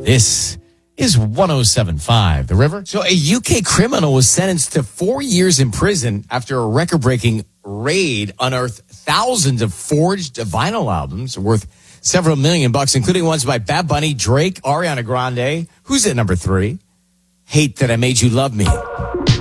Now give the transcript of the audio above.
This is 107.5 The River. So a UK criminal was sentenced to 4 years in prison after a record-breaking raid unearthed thousands of forged vinyl albums worth several $1 million, including ones by Bad Bunny, Drake, Ariana Grande. Who's at number 3? Hate That I Made You Love Me.